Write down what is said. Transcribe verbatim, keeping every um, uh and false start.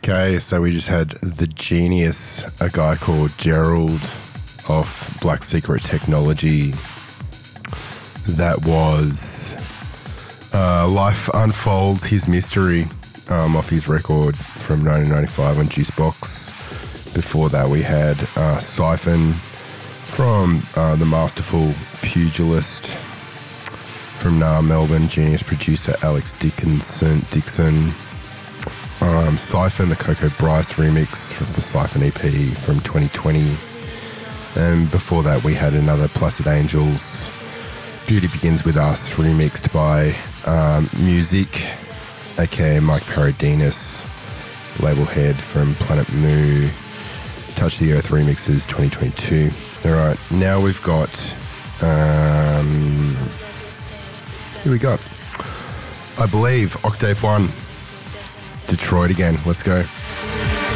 Okay, so we just had The Genius, a guy called Gerald off Black Secret Technology. That was uh, Life Unfolds His Mystery um, off his record from nineteen ninety-five on Juicebox. Before that we had uh, Siphon from uh, the masterful Pugilist from uh, Melbourne, Genius producer Alex Dickinson, Dixon. Um, Siphon, the Coco Bryce remix from the Siphon E P from twenty twenty. And before that we had another Placid Angels, Beauty Begins With Us, remixed by um, Music, aka Mike Paradinas, label head from Planet Moo, Touch the Earth remixes twenty twenty-two. Alright, now we've got, um, who we got? I believe Octave One, Detroit again. Let's go.